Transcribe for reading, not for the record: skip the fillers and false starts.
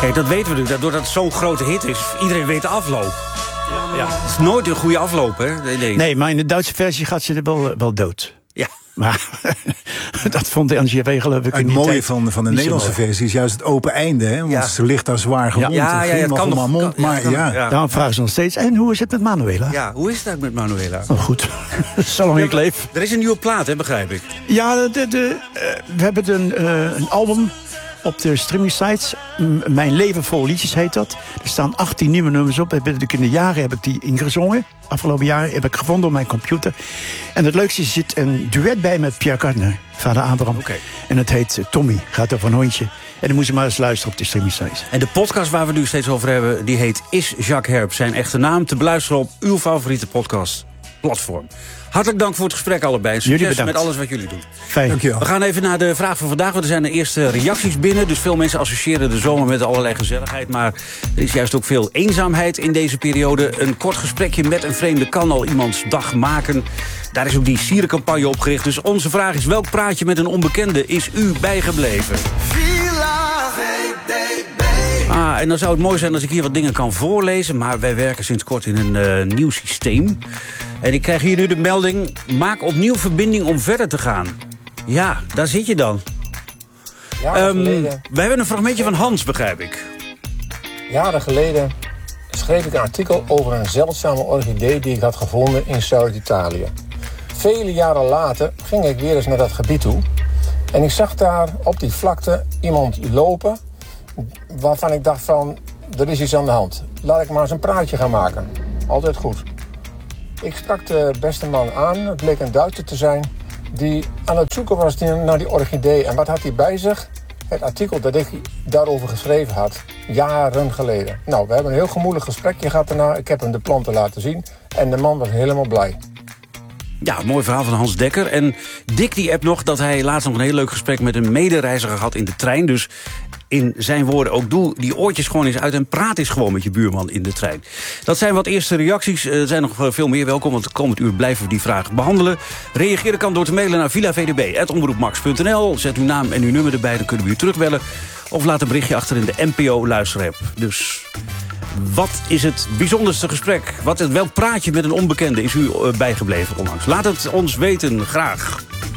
Kijk, dat weten we nu. Doordat het zo'n grote hit is, iedereen weet de afloop. Ja. Het is nooit een goede afloop, hè? Nee, maar in de Duitse versie gaat ze wel dood. Ja. Maar dat vond de NGV geloof ik het mooie van de Nederlandse versie is juist het open einde. Hè? Want ze ligt daar zwaar gewond. Het kan nog. Mond, maar Daarom vragen ze nog steeds. En hoe is het met Manuela? Ja, hoe is het eigenlijk met Manuela? Oh, goed. Zolang ik leef. Er is een nieuwe plaat, hè, begrijp ik. Ja, we hebben een album op de streaming sites. Mijn leven vol liedjes heet dat. Er staan 18 nieuwe nummers op. In de jaren heb ik die ingezongen. Afgelopen jaar heb ik gevonden op mijn computer. En het leukste is, er zit een duet bij met Pierre Cardin, vader Abraham. Okay. En het heet Tommy, gaat over een hondje. En dan moet je maar eens luisteren op de streaming sites. En de podcast waar we nu steeds over hebben, die heet Is Jacques Herp zijn echte naam? Te beluisteren op uw favoriete podcastplatform. Hartelijk dank voor het gesprek allebei. Succes met alles wat jullie doen. Fijn. Dankjewel. We gaan even naar de vraag van vandaag. Want er zijn de eerste reacties binnen. Dus veel mensen associëren de zomer met allerlei gezelligheid. Maar er is juist ook veel eenzaamheid in deze periode. Een kort gesprekje met een vreemde kan al iemands dag maken. Daar is ook die sierencampagne op gericht. Dus onze vraag is: welk praatje met een onbekende is u bijgebleven? En dan zou het mooi zijn als ik hier wat dingen kan voorlezen. Maar wij werken sinds kort in een nieuw systeem. En ik krijg hier nu de melding: maak opnieuw verbinding om verder te gaan. Ja, daar zit je dan. Ja, we hebben een fragmentje van Hans, begrijp ik. Jaren geleden schreef ik een artikel over een zeldzame orchidee die ik had gevonden in Zuid-Italië. Vele jaren later ging ik weer eens naar dat gebied toe. En ik zag daar op die vlakte iemand lopen waarvan ik dacht van, er is iets aan de hand. Laat ik maar eens een praatje gaan maken. Altijd goed. Ik sprak de beste man aan, het bleek een Duitser te zijn, die aan het zoeken was naar die orchidee. En wat had hij bij zich? Het artikel dat ik daarover geschreven had, jaren geleden. Nou, we hebben een heel gemoedig gesprekje gehad daarna. Ik heb hem de planten laten zien en de man was helemaal blij. Ja, mooi verhaal van Hans Dekker. En Dick die appt nog dat hij laatst nog een heel leuk gesprek met een medereiziger had in de trein. Dus in zijn woorden ook, doe die oortjes gewoon eens uit en praat eens gewoon met je buurman in de trein. Dat zijn wat eerste reacties. Er zijn nog veel meer welkom, want het komend uur blijven we die vraag behandelen. Reageren kan door te mailen naar villavdb@omroepmax.nl. Zet uw naam en uw nummer erbij, dan kunnen we u terugbellen. Of laat een berichtje achter in de NPO-luisterapp. Dus wat is het bijzonderste gesprek? Welk praatje met een onbekende is u bijgebleven onlangs? Laat het ons weten, graag.